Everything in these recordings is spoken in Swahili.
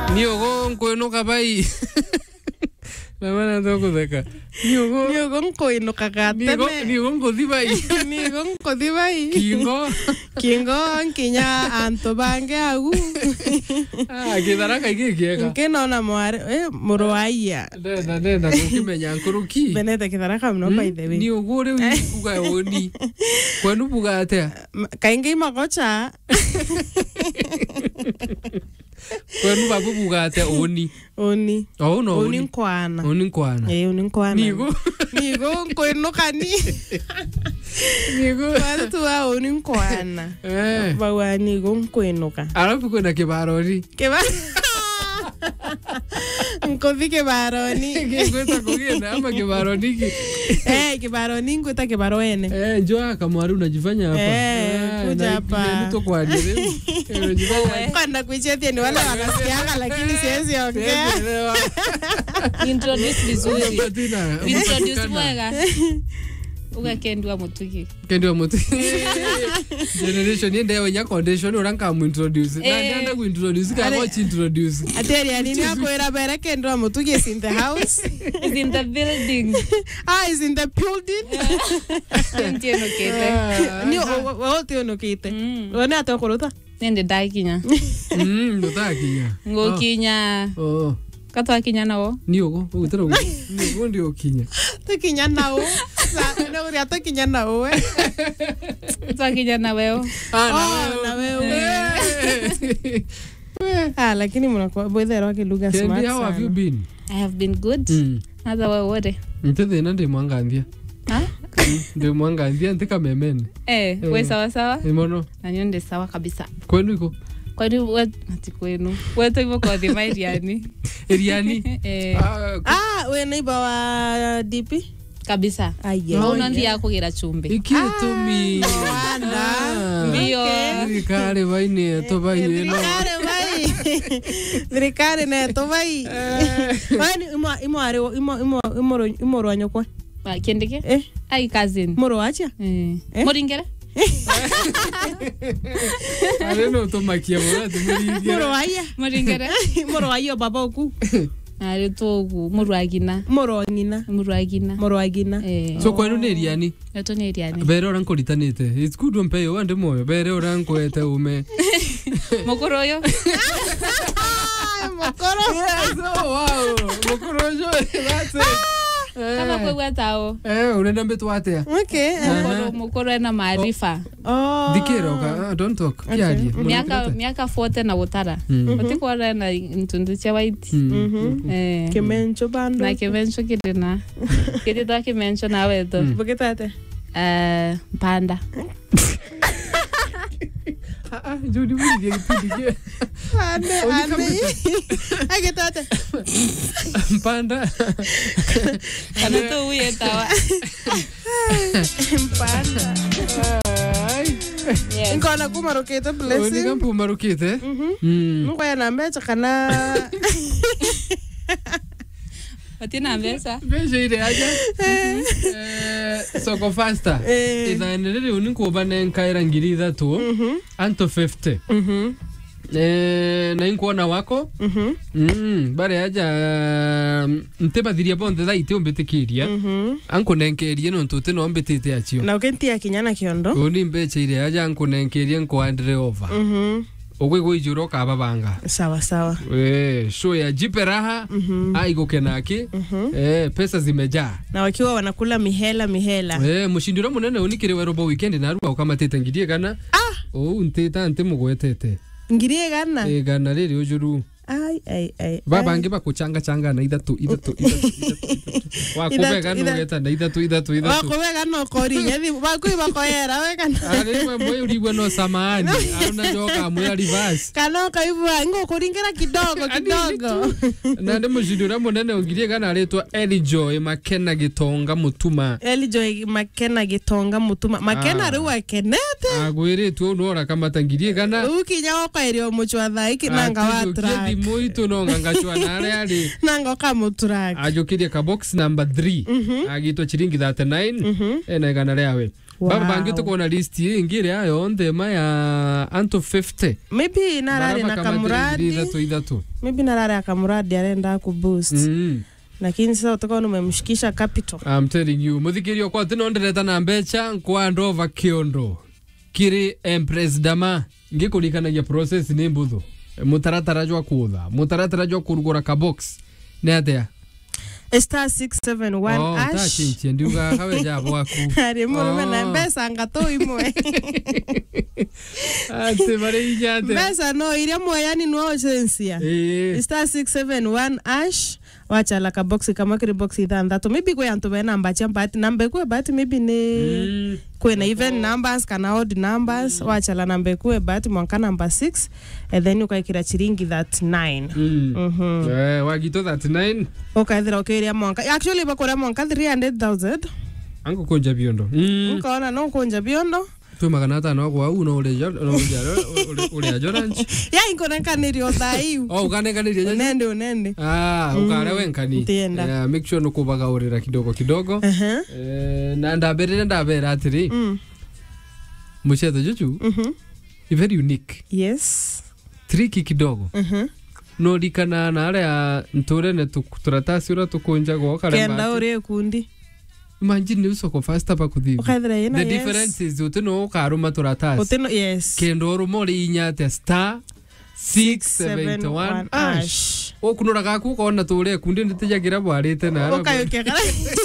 Niogo nkoinuka bai. Mama ndoko theka. Niogo nkoinuka gateme. Niogo ngothi bai. Niogo ngothi bai. Kingo nkinya anto bange agu. Kitharaka igikiega. Nkinona mware muruaia. Ndenda kukimenya nkuruki. Benete kitharaka mno by the way. Niogo riu kuga oni. Kwanu buga atia. Kaingi magocha. Kwanu babu buga atia oni. Oni. Oh no. Oni nkwana. Oni nkwana. Oni nkwana. Nigo nkoinuka ni. Nigo watu wa oni nkwana. Bawa nigo nkoinuka. Alafu kuna kibaroni. Nkothi kibaroni. Ngweta kugenda ama kibaroni ki. Kibaroni ngweta kibaroni. Njoo kama wari unajifanya hapa. Kuja hapa. Nito kwa leo. Kwenda kuichetia ni wale wanasikianga lakini siwezi ongea. Introduce vizuri. Introduce mwega. Ukakendwa mutuki. Kendwa mutuki. Generation yende yawe nya condition uranka mu introduce. Nanda ku introduce ka watch introduce. Ateri anini akwera bere kendwa mutuki is in the house. Is in the building. Is in the building. Entiendo kete. Ni wote onokite. Wone atokorota. Nende dakinya. Ndotakinya. Ngokinya. Oh. Katwa kinya nawo. Niogo, utero. Niogo ndio kinya. Tokinya nawo. Na uri atokinya nawo. Tokinya nawo. Nawo. Lakini mnakuwa bothero kilugha smart sana. How have you been? I have been good. Hata wewe wote. Mtete nande mwangandia. Ndio mwangandia ntika memene. Wewe sawa sawa? Imono. Na nyonde sawa kabisa. Kwenu iko? Kwani ati kwenu. Wewe hivyo kwa the Mariani. Eriani? Wewe neighbor wa DP? Kabisa. Hauna ndia kugira chumbe. Ikitumi. Ndio. Rikare baine to baine no. Rikare na to bai. Wani imoro anyokwa. Kendeke? Ai cousin. Moro acha? Moringera? Areno to makia moringera. Moringera. Moro ayo baba oku. Ari togu murwagina. So kwenu ni Eriani? Eto ni Eriani. Bere oranko litanite. It's good on pay wande moyo. Bere oranko ete ume. Mokoroyo. Mokoro. Wow. Mokorojo. That's it. Kama kwewe tao. Unaenda mbetu atea. Okay. Mokoro na maarifa. Dikero don't talk. Kiaje. Miaka 40 na utara. Otiko na ntunducha white. Kemencho bando. Na kemencho kidena. Kidida kemencho na weto. Buketate. Panda. Jodi wili ngipindi. Ane. Agetate. Panda. Kana to uye tawa. Panda. Yes. Nkona kumarukite blessing. Oni kampu marukite. Ngoya na mecha kana. Watina mbesa. Beje ile aja. Soko faster. Ithaenere uniko banenkaira ngiri 3 anto 50. Na inkuona wako. Bare aja ntebadhiria bonde thaite umbetikiria. Anko nenkerie no ntote no mbetete achio. Na ukentia kinyana kiondo. Oni mbeche ile aja anko nenkerie nko andre over. Ogwego ijuro ka babanga. Sawa. Show ya jiperaha aigo kenaki. Pesa zimejaa. Na wakiwa wanakula mihela. Mushindiro munene unikire werobo weekend na ruwa kama tete ngirie kana. Nteta ntemugwetete. Ngirie gana. Gana riri ujuru. Ai. Babange bakuchanga na idatu. Wakubega no geta na idatu. Wakubega no kori nyathi bakuiba koyera wekana. Ari mwe ulibwe no samani. Aruna joka mwe reverse. Kana kaibwa ngo kuringera kidogo. Na ndemo jidura munene ongirie kana aretwa Elijoy Makena Gitonga Mutuma. Makena ruwa kenete. Agwiritwo nora kama tangirie kana. Ukinya okairio muchwa thaiki nanga wa track. Moito no ngangachwa nare ali. Nango kama track. Ajokirie ka box number 3. Agitwa chiringi 39. Na igana leawe. Baba bangi tukona list ingire ayo ndema ya anto 50. Maybe narare na kamuradi. Maybe narare akamuradi arenda ku boost. Lakini sasa utakuwa umemshikisha capital. I'm telling you, muthikirio kwa tino ndireta na mbecha kwa ndova kiondo. Kiri Empress Dama ngikulikanagia process ni mbuthu. Mutaratara jwa kuutha, mutaratara jwa kurugura ka box. Ne atia? Star 671 ash. Ta chinchi ndiuga kawe jabo waku. Ari mume na mbesa ngato imwe. Ate mare ijate. Mbesa no ile mwe yani no sensia. Star 671 ash. Wacha la ka box kama kiri box ithandatu. Maybe kwa antu be namba champati namba kwa but maybe ne kwa na even numbers kana odd numbers. Wacha la namba kwa but mwanka number 6 and then ukaikira chiringi that 9. Wagito that 9. Ukaithira ukiria mwanka. Actually bakora mwanka 300,000. Ango konja biondo. Ukaona no konja biondo. Tu maganata no kwa uno ule ajoranchi. Ya inkona kanirio thai. Kanirio. Unende. Ukare wenkani. Make sure nuko bagaurira kidogo. Na ndabera atiri. Musheto juju. Very unique. Yes. Tricky kidogo. No dikana na area ntore ne turatasi ura tukonja go kare. Kenda ore kundi. Imagine usoko faster pa kudhibi. The difference is utino karuma turatasi. Utino yes. Kendo rumori inyate star 671 ash. Okunora gaku kona tore kundi nditijagira bwarite na. Okayoke kara.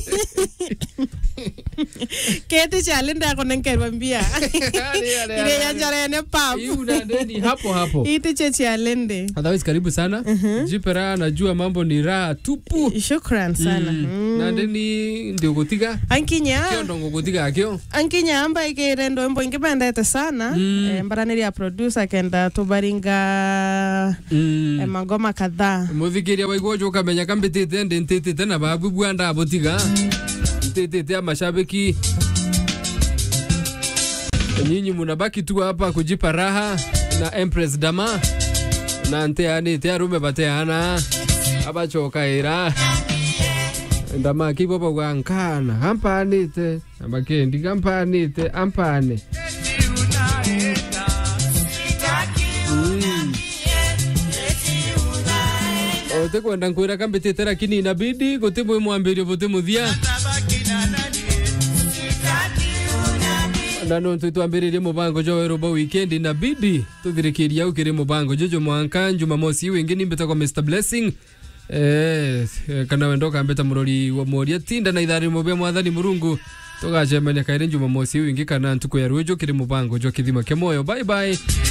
Kete challenge yako nenkerwa mbia. Ile ya jarene pap. Yuna ndeni hapo. Ite challenge. Otherwise karibu sana. Jipera najua mambo ni raha tupu. Shukran sana. Na ndeni ndio gotiga. Ankinya. Kio ndo gotiga akio. Ankinya amba ikirendo mbo ingibendete sana. Mbaraneri ya producer kenda tubaringa magoma kadhaa. Muthikiria waigwo kamenya kambitite ndentete na babu bwanda abotiga. Tete mashabiki. Nyinyi munabaki tu hapa kujipa raha na Empress Dama. Na nteani tearume bateana. Abachoka ira. Ndama kibo bwankana hampanite. Abakendi kampanite ampane. Ote kwenda nkwira kambitite lakini inabidi gutimu mwambirio botemuthia. Nano tuambiririe mubango jo Robo weekend inabidi tuthirikiria ukiri mubango jojo mwanka Jumamosi wingi nimbeta kwa Mr Blessing kana wendo kambeta murori wa moria tinda na ithari mubya mwathani murungu tugacemania kaire Jumamosi wingi kana ntuko ya rwejo kiri mubango jo kithima ke moyo. Bye bye.